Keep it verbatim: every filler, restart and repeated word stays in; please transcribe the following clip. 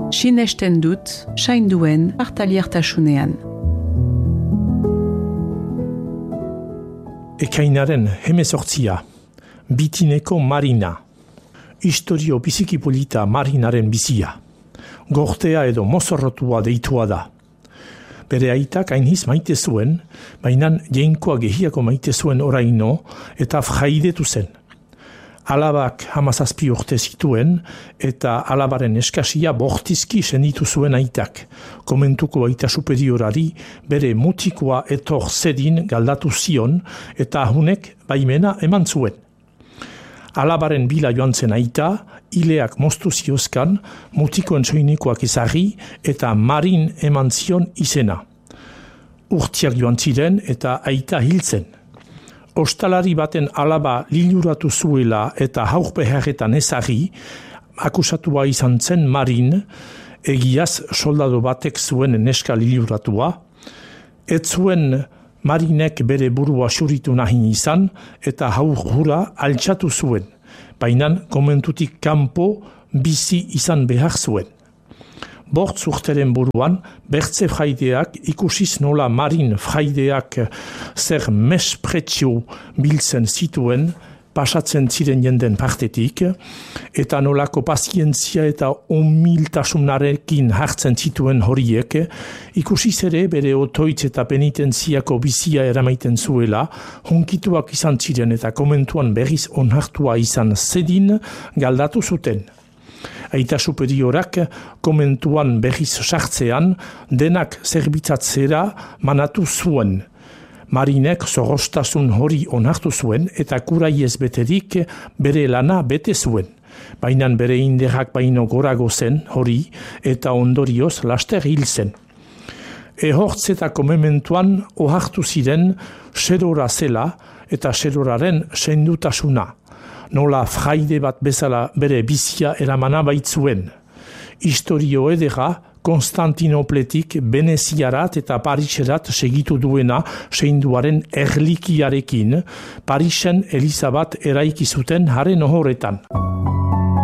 Sinesten dut, sainduen partaliartasunean. Ekainaren hemezortzia, bitineko Marina. Historio biziki polita Marinaren bizia. Gortea edo mozorrotua deitua da. Bere aitak ainiz maite zuen, baina jainkoa gehiako maite zuen oraino eta fraidetu zen. Alabak hamazazpi urte zituen eta alabaren eskasia bortizki senditu zuen aitak. Komentuko aita superiorari bere mutikoa etor zedin galdatu zion eta ahunek baimena eman zuen. Alabaren bila joan zen aita, ileak moztu ziozkan, mutikoen soinikoak ezagri eta Marin eman zion izena. Urtiak joan ziren eta aita hiltzen. Ostalari baten alaba liluratu zuela eta haurpeharretan ezagri, akusatua izan zen Marin, egiaz soldado batek zuen neska liluratua, ez zuen Marinek bere burua xuritu nahin izan eta haur hura altxatu zuen, baina komentutik kanpo bizi izan behar zuen. Bortz urteren buruan, bertze fraideak ikusiz nola Marin fraideak zer mespretsio biltzen zituen, pasatzen ziren jenden partetik, eta nolako pazientzia eta umiltasunarekin hartzen zituen horiek, ikusiz ere bere otoitz eta penitentziako bizia eramaiten zuela, hunkituak izan ziren eta komentuan berriz onartua izan zedin galdatu zuten. Aita superiorak komentuan berriz sartzean denak zerbitzatzera manatu zuen. Marinek zorrostasun hori onartu zuen eta kuraiez beterik bere lana bete zuen. Baina bere inderrak baino gorago zen hori eta ondorioz laster hil zen. Ehortzetako mementuan ohartu ziren xerora zela eta xeroraren sendutasuna. Nola fraide bat bezala bere bizia eramana baitzuen. Historio edera Konstantinopletik Veneziarat eta Pariserat segitu duena seinduaren erlikiarekin, Parisen eliza bat eraiki zuten haren ohoretan.